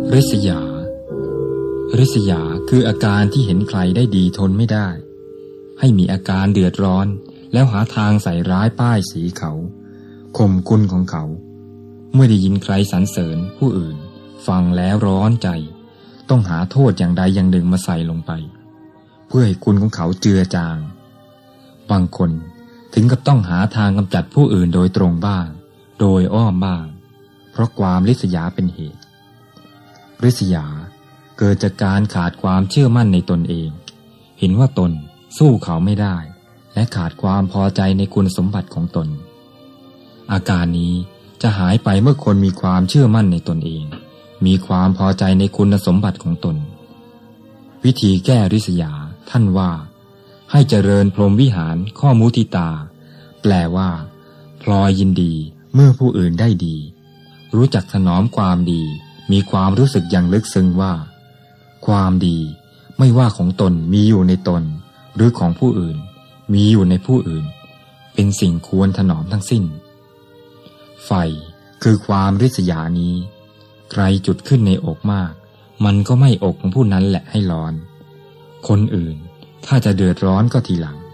ริษยาริษยาคืออาการที่เห็นใครได้ดีทนไม่ได้ให้มีอาการเดือดร้อนแล้วหาทางใส่ร้ายป้ายสีเขาข่มกุลของเขาเมื่อได้ยินใครสรรเสริญผู้อื่นฟังแล้วร้อนใจต้องหาโทษอย่างใดอย่างหนึ่งมาใส่ลงไปเพื่อให้คุณของเขาเจือจางบางคนถึงกับต้องหาทางกำจัดผู้อื่นโดยตรงบ้างโดยอ้อมบ้างเพราะความริษยาเป็นเหตุริษยาเกิดจากการขาดความเชื่อมั่นในตนเองเห็นว่าตนสู้เขาไม่ได้และขาดความพอใจในคุณสมบัติของตนอาการนี้จะหายไปเมื่อคนมีความเชื่อมั่นในตนเองมีความพอใจในคุณสมบัติของตนวิธีแก้ริษยาท่านว่าให้เจริญพรหมวิหารข้อมุทิตาแปลว่าพลอยยินดีเมื่อผู้อื่นได้ดีรู้จักถนอมความดีมีความรู้สึกอย่างลึกซึ้งว่าความดีไม่ว่าของตนมีอยู่ในตนหรือของผู้อื่นมีอยู่ในผู้อื่นเป็นสิ่งควรถนอมทั้งสิ้นไฟคือความริษยานี้ใครจุดขึ้นในอกมากมันก็ไหม้อกของผู้นั้นแหละให้ร้อนคนอื่นถ้าจะเดือดร้อนก็ทีหลัง